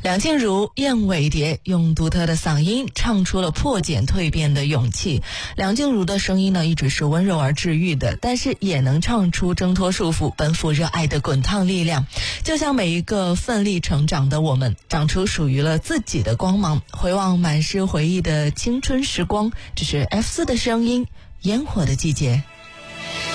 梁静茹、燕尾蝶用独特的嗓音唱出了破茧蜕变的勇气。梁静茹的声音呢，一直是温柔而治愈的，但是也能唱出挣脱束缚、奔赴热爱的滚烫力量。就像每一个奋力成长的我们，长出属于了自己的光芒。回望满是回忆的青春时光，这是 F4的声音，烟火的季节。